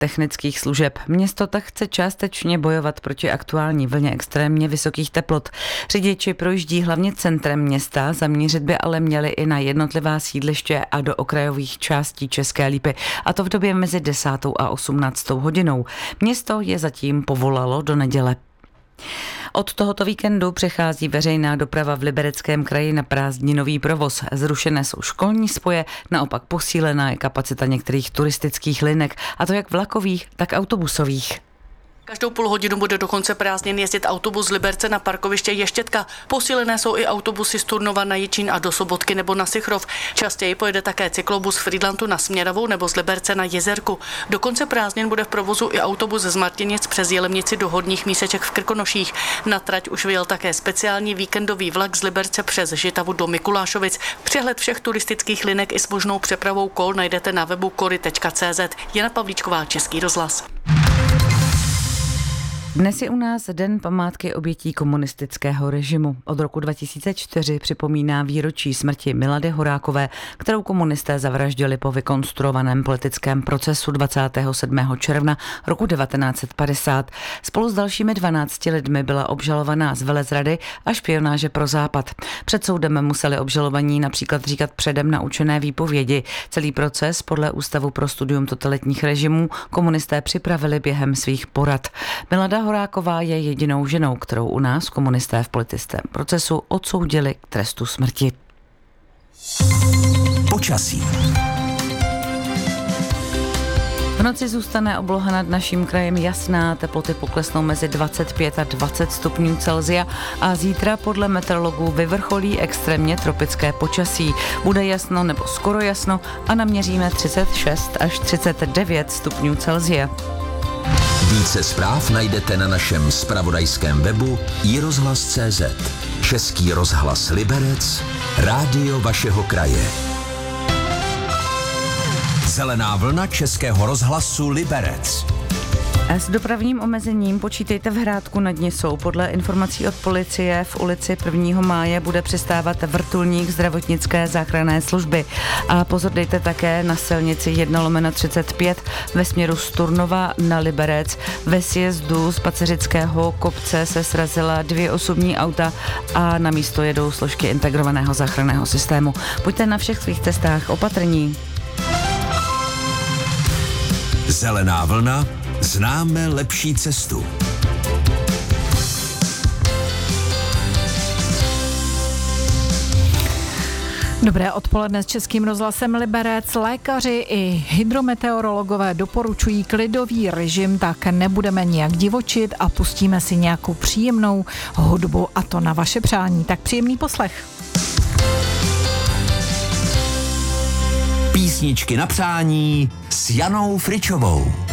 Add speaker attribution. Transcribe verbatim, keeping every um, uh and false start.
Speaker 1: technických služeb. Město tak chce částečně bojovat proti aktuální vlně extrémně vysokých teplot. Řidiči projíždí hlavně centrem města, zamířit by ale měli i na jednotlivá sídliště a do okrajových částí České Lípy, a to v době mezi desátou a osmnáctou hodinou. Město je zatím povolalo do neděle. Od tohoto víkendu přechází veřejná doprava v Libereckém kraji na prázdninový provoz. Zrušené jsou školní spoje, naopak posílená je kapacita některých turistických linek, a to jak vlakových, tak autobusových.
Speaker 2: Každou půl hodinu bude do konce prázdnin jezdit autobus z Liberce na parkoviště Ještětka. Posílené jsou i autobusy z Turnova na Jičín a do Sobotky nebo na Sychrov. Častěji pojede také cyklobus z Frýdlantu na Směravou nebo z Liberce na Jezerku. Do konce prázdnin bude v provozu i autobus z Martinic přes Jelemnici do Horních Míseček v Krkonoších. Na trať už vyjel také speciální víkendový vlak z Liberce přes Žitavu do Mikulášovic. Přehled všech turistických linek i s možnou přepravou kol najdete na webu kory tečka cé zet. Jana Pavlíčková, Český rozhlas.
Speaker 1: Dnes je u nás Den památky obětí komunistického režimu. Od roku dva tisíce čtyři připomíná výročí smrti Milady Horákové, kterou komunisté zavraždili po vykonstruovaném politickém procesu dvacátého sedmého června roku devatenáct set padesát. Spolu s dalšími dvanácti lidmi byla obžalovaná z velezrady a špionáže pro Západ. Před soudem museli obžalovaní například říkat předem naučené výpovědi. Celý proces podle Ústavu pro studium totalitních režimů komunisté připravili během svých porad. Milada Horáková je jedinou ženou, kterou u nás komunisté v politickém procesu odsoudili k trestu smrti.
Speaker 3: Počasí.
Speaker 1: V noci zůstane obloha nad naším krajem jasná, teploty poklesnou mezi dvacet pět a dvacet stupňů Celsia a zítra podle meteorologů vyvrcholí extrémně tropické počasí. Bude jasno nebo skoro jasno a naměříme třicet šest až třicet devět stupňů Celsia.
Speaker 3: Více zpráv najdete na našem zpravodajském webu i rozhlas tečka cé zet. Český rozhlas Liberec, rádio vašeho kraje. Zelená vlna Českého rozhlasu Liberec.
Speaker 1: S dopravním omezením počítejte v Hrádku nad Nisou. Podle informací od policie v ulici prvního máje bude přistávat vrtulník zdravotnické záchranné služby. A pozor dejte také na silnici jedna lomeno třicet pět ve směru z Turnova na Liberec. Ve sjezdu z Paceřického kopce se srazila dvě osobní auta a na místo jedou složky integrovaného záchranného systému. Buďte na všech svých cestách opatrní.
Speaker 3: Zelená vlna. Známe lepší cestu.
Speaker 4: Dobré odpoledne s Českým rozhlasem Liberec. Lékaři i hydrometeorologové doporučují klidový režim, tak nebudeme nijak divočit a pustíme si nějakou příjemnou hudbu, a to na vaše přání. Tak příjemný poslech.
Speaker 3: Písničky na přání s Janou Fričovou.